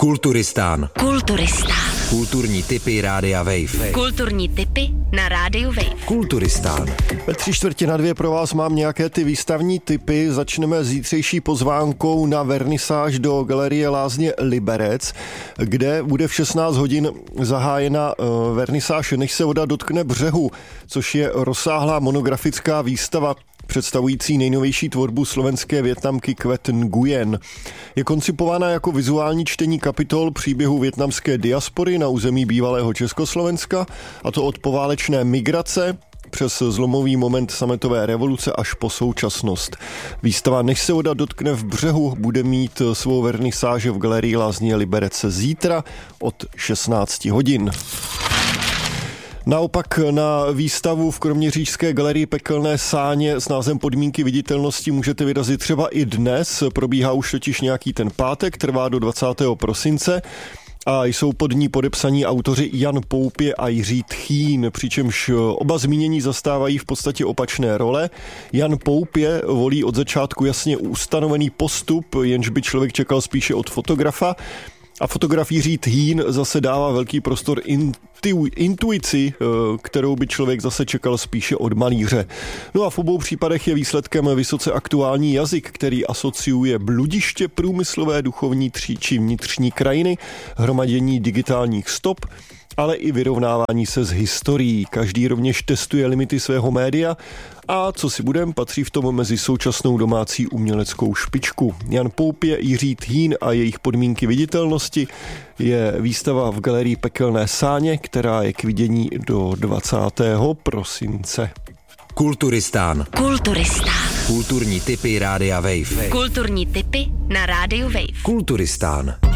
Kulturistán. Kulturistán. Kulturní tipy Rádia Wave. Kulturní tipy na Rádiu Wave. Kulturistán. Ve 3:45 pro vás mám nějaké ty výstavní tipy. Začneme zítřejší pozvánkou na vernisáž do Galerie Lázně Liberec, kde bude v 16 hodin zahájena vernisáž Než se voda dotkne břehu, což je rozsáhlá monografická výstava představující nejnovější tvorbu slovenské Vietnamky Quet Nguyen. Je koncipována jako vizuální čtení kapitol příběhu vietnamské diaspory na území bývalého Československa, a to od poválečné migrace přes zlomový moment sametové revoluce až po současnost. Výstava Než se voda dotkne v břehu bude mít svou vernisáže v Galerii Lázně Liberec zítra od 16 hodin. Naopak na výstavu v kroměřížské galerii Pekelné sáně s názvem Podmínky viditelnosti můžete vyrazit třeba i dnes. Probíhá už totiž nějaký ten pátek, trvá do 20. prosince. A jsou pod ní podepsaní autoři Jan Poupě a Jiří Tchýn, přičemž oba zmínění zastávají v podstatě opačné role. Jan Poupě volí od začátku jasně ustanovený postup, jenž by člověk čekal spíše od fotografa. A fotograf Jiří Tchýn zase dává velký prostor intuici, kterou by člověk zase čekal spíše od malíře. No a v obou případech je výsledkem vysoce aktuální jazyk, který asociuje bludiště průmyslové, duchovní či vnitřní krajiny, hromadění digitálních stop, ale i vyrovnávání se s historií. Každý rovněž testuje limity svého média a co si budem, patří v tom mezi současnou domácí uměleckou špičku. Jan Poupě, Jiří Tchýn a jejich podmínky viditelnosti je výstava v Galerii Pekelné sáně, která je k vidění do 20. prosince. Kulturistán. Kulturistán. Kulturní tipy Rádia Wave. Kulturní tipy na Rádiu Wave. Kulturistán.